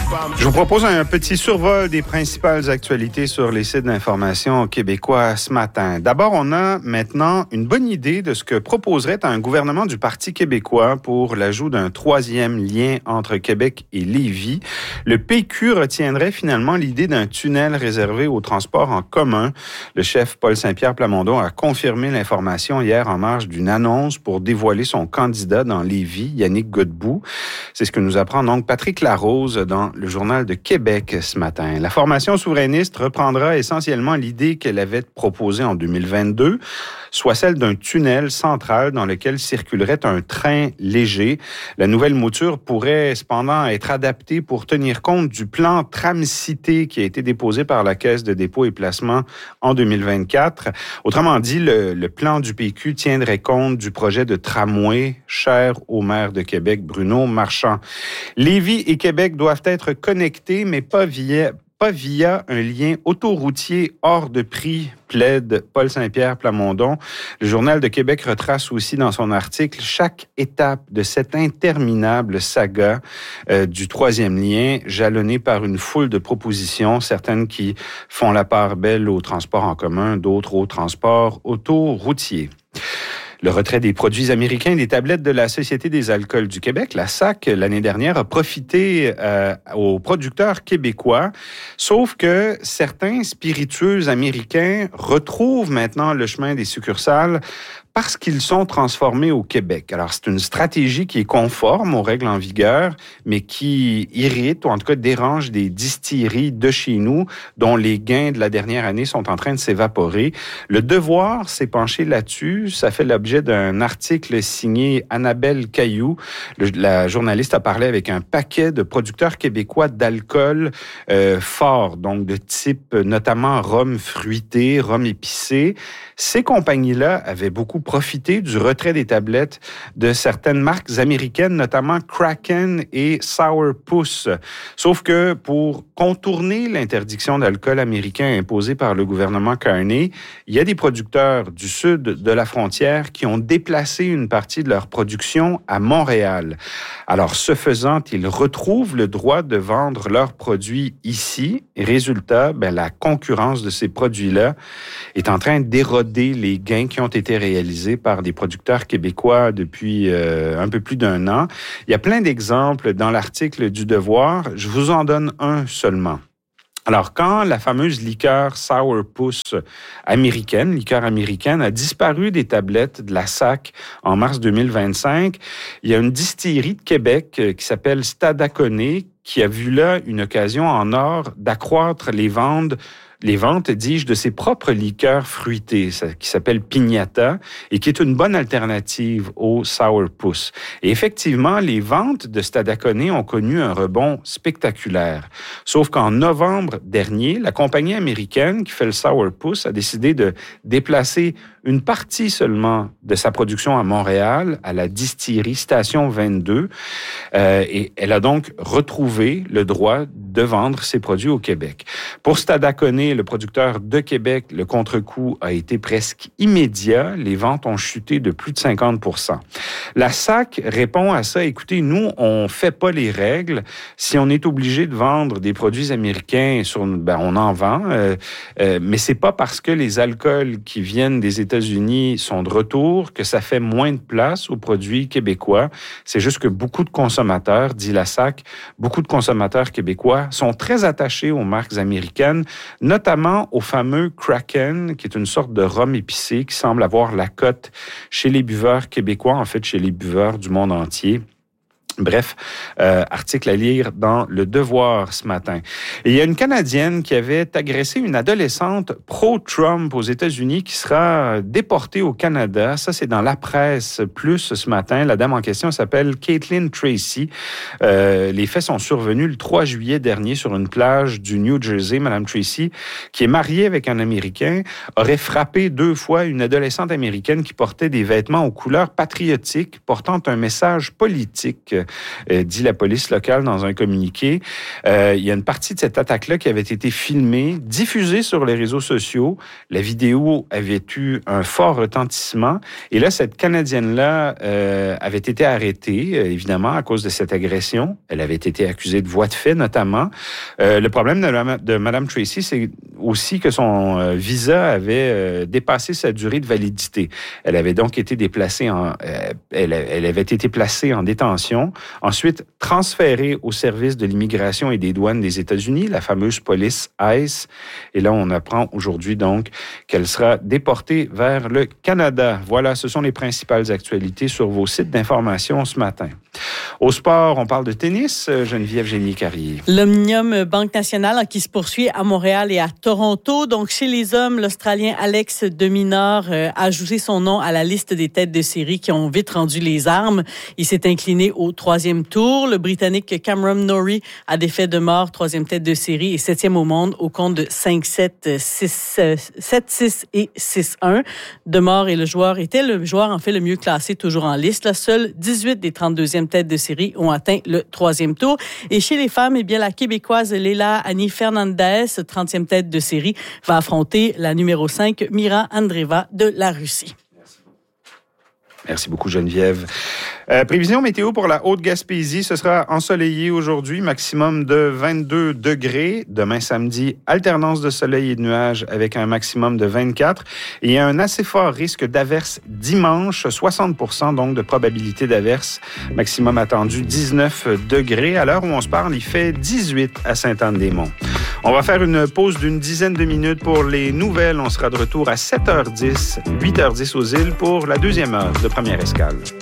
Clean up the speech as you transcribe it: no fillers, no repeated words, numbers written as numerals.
Je vous propose un petit survol des principales actualités sur les sites d'information québécois ce matin. D'abord, on a maintenant une bonne idée de ce que proposerait un gouvernement du Parti québécois pour l'ajout d'un troisième lien entre Québec et Lévis. Le PQ retiendrait finalement l'idée d'un tunnel réservé au transport en commun. Le chef Paul Saint-Pierre Plamondon a confirmé l'information hier en marge d'une annonce pour dévoiler son candidat dans Lévis, Yannick Godbout. C'est ce que nous apprend donc Patrick Larose dans le Journal de Québec ce matin. La formation souverainiste reprendra essentiellement l'idée qu'elle avait proposée en 2022, soit celle d'un tunnel central dans lequel circulerait un train léger. La nouvelle mouture pourrait cependant être adaptée pour tenir compte du plan Tram-Cité qui a été déposé par la Caisse de dépôt et placement en 2024. Autrement dit, le plan du PQ tiendrait compte du projet de tramway cher au maire de Québec, Bruno Marchand. Lévis et Québec doivent être connectés, mais pas via un lien autoroutier hors de prix, plaide Paul Saint-Pierre Plamondon. Le Journal de Québec retrace aussi dans son article chaque étape de cette interminable saga du troisième lien, jalonnée par une foule de propositions, certaines qui font la part belle au transport en commun, d'autres au transport autoroutier. Le retrait des produits américains et des tablettes de la Société des alcools du Québec, la SAQ, l'année dernière, a profité aux producteurs québécois, sauf que certains spiritueux américains retrouvent maintenant le chemin des succursales parce qu'ils sont transformés au Québec. Alors, c'est une stratégie qui est conforme aux règles en vigueur, mais qui irrite, ou en tout cas dérange des distilleries de chez nous, dont les gains de la dernière année sont en train de s'évaporer. Le Devoir s'est penché là-dessus. Ça fait l'objet d'un article signé Annabelle Cailloux. La journaliste a parlé avec un paquet de producteurs québécois d'alcool fort, donc de type notamment rhum fruité, rhum épicé. Ces compagnies-là avaient beaucoup profité du retrait des tablettes de certaines marques américaines, notamment Kraken et Sourpuss. Sauf que pour contourner l'interdiction d'alcool américain imposée par le gouvernement Carney, il y a des producteurs du sud de la frontière qui ont déplacé une partie de leur production à Montréal. Alors, ce faisant, ils retrouvent le droit de vendre leurs produits ici. Et résultat, la concurrence de ces produits-là est en train d'éroder les gains qui ont été réalisés par des producteurs québécois depuis un peu plus d'un an. Il y a plein d'exemples dans l'article du Devoir. Je vous en donne un seulement. Alors, quand la fameuse liqueur Sourpuss liqueur américaine, a disparu des tablettes de la SAQ en mars 2025, il y a une distillerie de Québec qui s'appelle Stadacone qui a vu là une occasion en or d'accroître les ventes, dis-je, de ses propres liqueurs fruitées, qui s'appelle Piñata, et qui est une bonne alternative au Sourpuss. Et effectivement, les ventes de Stadacone ont connu un rebond spectaculaire. Sauf qu'en novembre dernier, la compagnie américaine qui fait le Sourpuss a décidé de déplacer une partie seulement de sa production à Montréal, à la distillerie Station 22, et elle a donc retrouvé le droit de vendre ses produits au Québec. Pour Stadacone, le producteur de Québec, le contre-coup a été presque immédiat. Les ventes ont chuté de plus de 50%. La SAQ répond à ça. Écoutez, nous, on fait pas les règles. Si on est obligé de vendre des produits américains, on en vend. Mais c'est pas parce que les alcools qui viennent des États-Unis sont de retour que ça fait moins de place aux produits québécois. C'est juste que beaucoup de consommateurs, dit la SAQ, beaucoup de consommateurs québécois sont très attachés aux marques américaines, notamment au fameux Kraken, qui est une sorte de rhum épicé qui semble avoir la cote chez les buveurs québécois, en fait chez les buveurs du monde entier. Bref, article à lire dans Le Devoir ce matin. Et il y a une Canadienne qui avait agressé une adolescente pro-Trump aux États-Unis qui sera déportée au Canada. Ça, c'est dans La Presse Plus ce matin. La dame en question s'appelle Caitlin Tracy. Les faits sont survenus le 3 juillet dernier sur une plage du New Jersey. Madame Tracy, qui est mariée avec un Américain, aurait frappé 2 fois une adolescente américaine qui portait des vêtements aux couleurs patriotiques portant un message politique. dit la police locale dans un communiqué. Il y a une partie de cette attaque-là qui avait été filmée, diffusée sur les réseaux sociaux. La vidéo avait eu un fort retentissement. Et là, cette Canadienne-là avait été arrêtée, évidemment, à cause de cette agression. Elle avait été accusée de voies de fait, notamment. Le problème de Mme Tracy, c'est aussi que son visa avait dépassé sa durée de validité. Elle avait donc été déplacée elle avait été placée en détention, ensuite transférée au service de l'immigration et des douanes des États-Unis, la fameuse police ICE. Et là, on apprend aujourd'hui donc qu'elle sera déportée vers le Canada. Voilà, ce sont les principales actualités sur vos sites d'information ce matin. Au sport, on parle de tennis. Geneviève Génier-Carrier. L'Omnium Banque Nationale qui se poursuit à Montréal et à Toronto. Donc, chez les hommes, l'Australien Alex de Minaur a ajouté son nom à la liste des têtes de série qui ont vite rendu les armes. Il s'est incliné au 3e tour. Le Britannique Cameron Norrie a défait de mort, 3e tête de série et 7e au monde au compte de 5-7, 7-6 et 6-1. De mort était le joueur en fait le mieux classé toujours en liste. Là, seuls 18 des 32e têtes de série ont atteint le 3e tour. Et chez les femmes, eh bien, la Québécoise Leila Annie Fernandez, 30e tête de série, va affronter la numéro 5, Mira Andreeva de la Russie. Merci beaucoup, Geneviève. Prévision météo pour la Haute-Gaspésie. Ce sera ensoleillé aujourd'hui, maximum de 22 degrés. Demain, samedi, alternance de soleil et de nuages avec un maximum de 24. Et un assez fort risque d'averse dimanche, 60% donc de probabilité d'averse. Maximum attendu 19 degrés. À l'heure où on se parle, il fait 18 à Sainte-Anne-des-Monts. On va faire une pause d'une dizaine de minutes pour les nouvelles. On sera de retour à 7h10, 8h10 aux îles pour la deuxième heure de Première Escale.